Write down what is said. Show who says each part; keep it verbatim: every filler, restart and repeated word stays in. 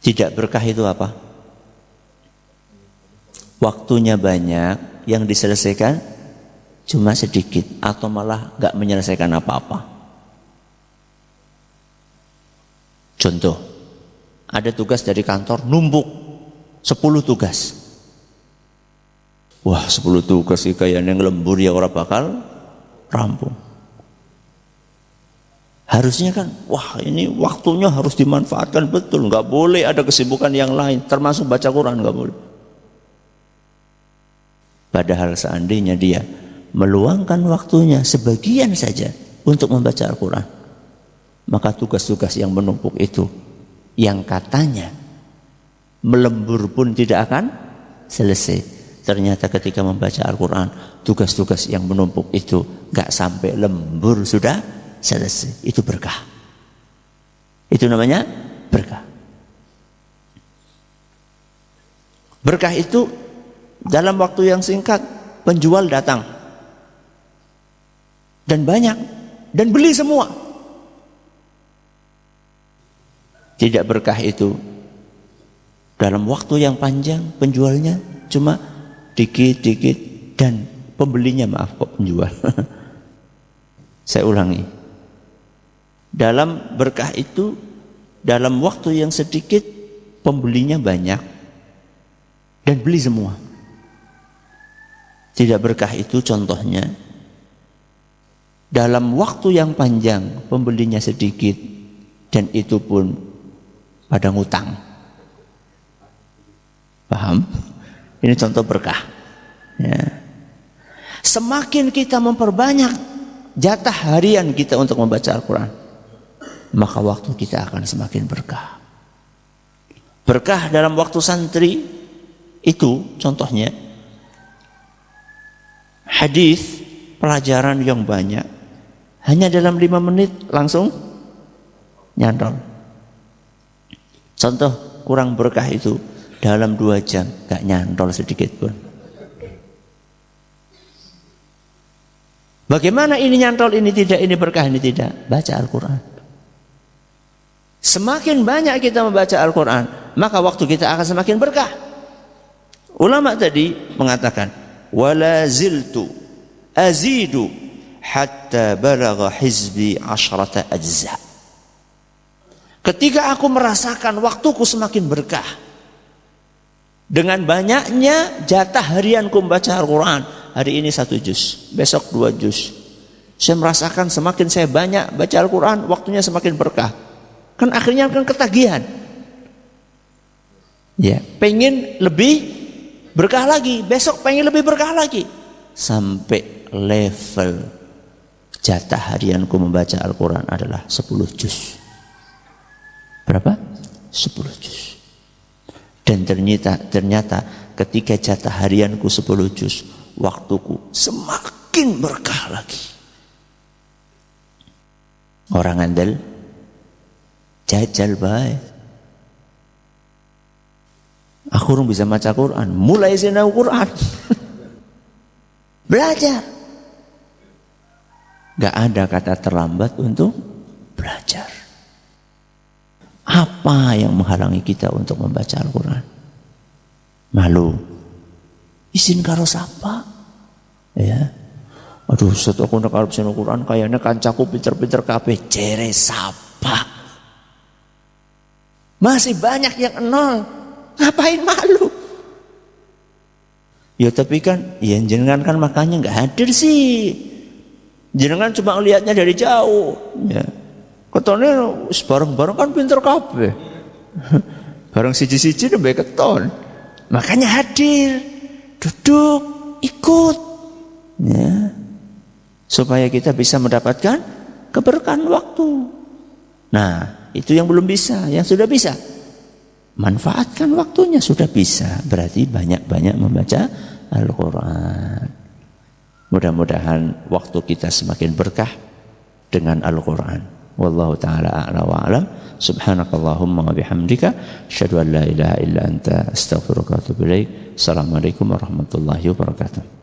Speaker 1: Tidak berkah itu apa? Waktunya banyak, yang diselesaikan cuma sedikit, atau malah gak menyelesaikan apa-apa. Contoh, ada tugas dari kantor numpuk sepuluh tugas. Wah, sepuluh tugas sih kayaknya ngelembur ya orang bakal rampung. Harusnya kan, wah ini waktunya harus dimanfaatkan betul, nggak boleh ada kesibukan yang lain, termasuk baca Quran nggak boleh. Padahal seandainya dia meluangkan waktunya sebagian saja untuk membaca Al-Quran, maka tugas-tugas yang menumpuk itu, yang katanya melembur pun tidak akan selesai. Ternyata ketika membaca Al-Quran, tugas-tugas yang menumpuk itu nggak sampai lembur sudah selesai. Itu berkah. Itu namanya berkah. Berkah itu dalam waktu yang singkat penjual datang dan banyak dan beli semua. Tidak berkah itu dalam waktu yang panjang penjualnya cuma dikit-dikit dan pembelinya maaf kok penjual. Saya ulangi. Dalam berkah itu dalam waktu yang sedikit pembelinya banyak dan beli semua. Tidak berkah itu contohnya dalam waktu yang panjang pembelinya sedikit dan itu pun pada ngutang. Paham? Ini contoh berkah. Ya. Semakin kita memperbanyak jatah harian kita untuk membaca Al-Quran, maka waktu kita akan semakin berkah. Berkah dalam waktu santri itu contohnya hadis pelajaran yang banyak hanya dalam lima menit langsung nyantol. Contoh kurang berkah itu dalam dua jam gak nyantol sedikit pun. Bagaimana ini nyantol, ini tidak, ini berkah, ini tidak? Baca Al-Quran. Semakin banyak kita membaca Al-Quran, maka waktu kita akan semakin berkah. Ulama tadi mengatakan, wala ziltu azidu hatta balagha hizbi asyrata ajza. Ketika aku merasakan waktuku semakin berkah, dengan banyaknya jatah harianku membaca Al-Quran, hari ini satu juz, besok dua juz. Saya merasakan semakin saya banyak baca Al-Quran, waktunya semakin berkah. Kan akhirnya kan ketagihan. Ya, pengen lebih berkah lagi, besok pengen lebih berkah lagi. Sampai level jatah harianku membaca Al-Quran adalah sepuluh juz. Berapa? sepuluh juz. Dan ternyata, ternyata ketika jatah harianku sepuluh juz, waktuku semakin berkah lagi. Orang andal jajal baik. Aku belum bisa baca Quran, mulai sinau Quran. Belajar. Gak ada kata terlambat untuk belajar. Apa yang menghalangi kita untuk membaca Al-Quran? Malu. Izin karo sapa? Ya. Aduh, setelah aku nak arep sinau Quran kayaknya kancaku pinter-pinter kabeh, jere sapa? Masih banyak yang nol. Ngapain malu? Ya tapi kan, ya jenengan kan makanya nggak hadir sih. Jenengan cuma lihatnya dari jauh. Ya. Ketone bareng-bareng kan pinter kabeh. Bareng siji-siji nembe keton. Makanya hadir, duduk, ikut. Ya. Supaya kita bisa mendapatkan keberkahan waktu. Nah, itu yang belum bisa, yang sudah bisa. Manfaatkan waktunya, sudah bisa. Berarti banyak-banyak membaca Al-Quran. Mudah-mudahan waktu kita semakin berkah dengan Al-Quran. Wallahu ta'ala a'la wa a'lam. Subhanakallahumma wa bihamdika asyhadu an la ilaha illa anta astaghfiruka wa atubu ilaik. Assalamualaikum warahmatullahi wabarakatuh.